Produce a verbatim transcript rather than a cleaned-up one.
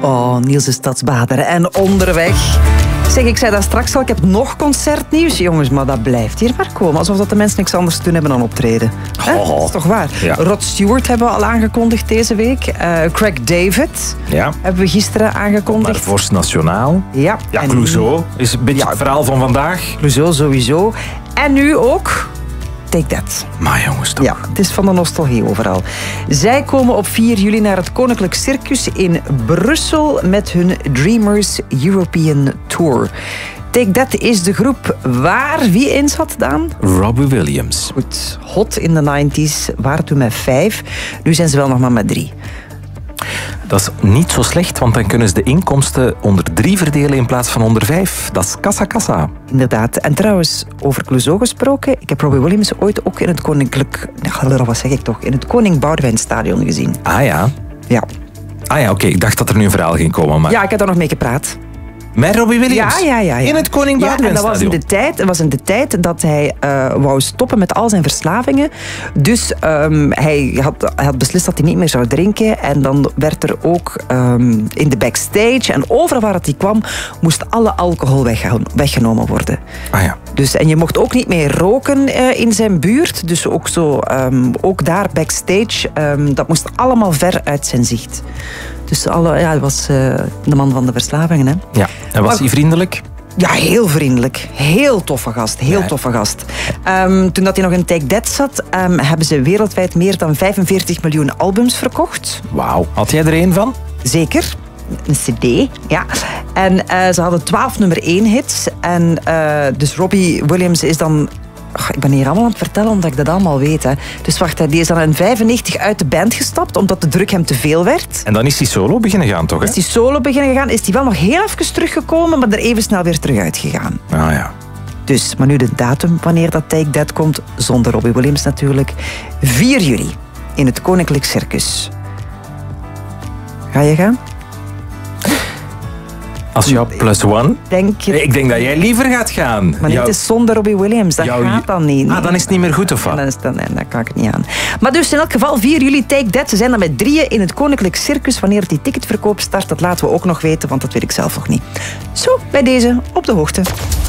Oh, Niels de Stadsbader. En onderweg... Zeg, ik zei dat straks al, ik heb nog concertnieuws. Jongens, maar dat blijft hier maar komen. Alsof dat de mensen niks anders te doen hebben dan optreden. Oh. Dat is toch waar? Ja. Rod Stewart hebben we al aangekondigd deze week. Uh, Craig David ja. hebben we gisteren aangekondigd. Maar Vorst Nationaal. Ja. Ja, Clouseau is een beetje ja. het verhaal van vandaag. Clouseau sowieso. En nu ook... Take That. Maar jongens toch. Ja, het is van de nostalgie overal. Zij komen op vier juli naar het Koninklijk Circus in Brussel met hun Dreamers European Tour. Take That is de groep waar wie in zat, Daan? Robbie Williams. Goed, hot in de negentig, waren toen met vijf. Nu zijn ze wel nog maar met drie. Dat is niet zo slecht, want dan kunnen ze de inkomsten onder drie verdelen in plaats van onder vijf. Dat is kassa kassa. Inderdaad. En trouwens, over Clouseau gesproken, ik heb Robbie Williams ooit ook in het Koninklijk... Wat zeg ik toch? In het Koning Boudewijnstadion gezien. Ah ja? Ja. Ah ja, oké. Okay. Ik dacht dat er nu een verhaal ging komen, maar... Ja, ik heb daar nog mee gepraat. Met Robbie Williams? Ja, ja, ja, ja. In het Koning Boudewijnstadion? Ja, en dat was in de tijd, dat was in de tijd dat hij uh, wou stoppen met al zijn verslavingen. Dus um, hij, had, hij had beslist dat hij niet meer zou drinken. En dan werd er ook um, in de backstage en overal waar het hij kwam, moest alle alcohol wegge- weggenomen worden. Ah ja. Dus, en je mocht ook niet meer roken uh, in zijn buurt. Dus ook, zo, um, ook daar backstage, um, dat moest allemaal ver uit zijn zicht. Dus alle, ja, hij was uh, de man van de verslavingen. Hè. Ja. En was maar, hij vriendelijk? Ja, heel vriendelijk. Heel toffe gast. Heel ja. toffe gast. Um, toen dat hij nog in Take That zat, um, hebben ze wereldwijd meer dan vijfenveertig miljoen albums verkocht. Wauw. Had jij er één van? Zeker. Een cd, ja. En uh, ze hadden twaalf nummer één hits. En uh, dus Robbie Williams is dan... Oh, ik ben hier allemaal aan het vertellen omdat ik dat allemaal weet. Hè. Dus wacht, die is dan in vijfennegentig uit de band gestapt omdat de druk hem te veel werd. En dan is hij solo beginnen gaan, toch? Hè? Is hij solo beginnen gaan, is hij wel nog heel even teruggekomen, maar er even snel weer terug uitgegaan. Ah ja. Dus, maar nu de datum wanneer dat Take That komt, zonder Robbie Williams natuurlijk. vier juli in het Koninklijk Circus. Ga je gaan? Als jouw plus one? Denk je... Ik denk dat jij liever gaat gaan. Maar Jouw... het is zonder Robbie Williams, dat Jouw... gaat dan niet. Nee. Ah, dan is het niet meer goed, of wat? Ja, dan is dan, nee, dat kan ik niet aan. Maar dus in elk geval, vier juli, Take That. Ze zijn dan met drieën in het Koninklijk Circus. Wanneer die ticketverkoop start, dat laten we ook nog weten, want dat weet ik zelf nog niet. Zo, bij deze, op de hoogte.